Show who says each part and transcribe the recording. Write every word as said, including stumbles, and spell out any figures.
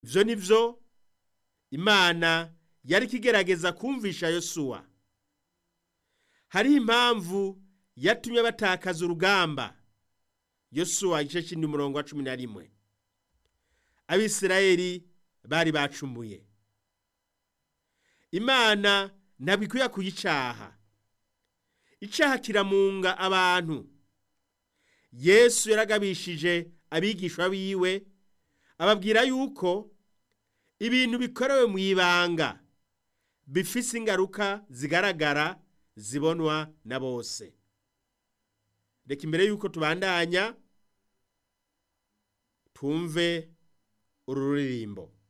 Speaker 1: ivyo nivyo Imana yari kigerageza kumvisha Yosuwa. Hariho impamvu yatumye batakaza urugamba. Yosuwa igice c'indwi umurongo wa cumi na rimwe. Abisirayeli bari bacumuye. Imana ntabwo ikwiye kuyicaha. Icaha kiramunga abantu. Yesu yaragabishije abigishwa biwe ababwira yuko ibintu bikorewe mu ibanga bifise ingaruka zigaragara zibonwa na bose. Reka imbere yuko tubandanya twumve uru ruririmbo.